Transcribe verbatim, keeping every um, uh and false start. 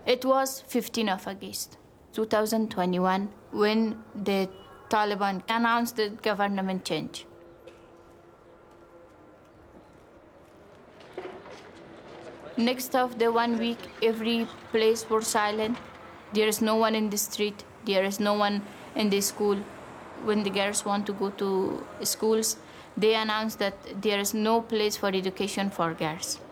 It was fifteenth of August, two thousand twenty-one, when the Taliban announced the government change. Next of the one week, every place was silent. There is no one in the street. There is no one in the school. When the girls want to go to schools, they announce that there is no place for education for girls.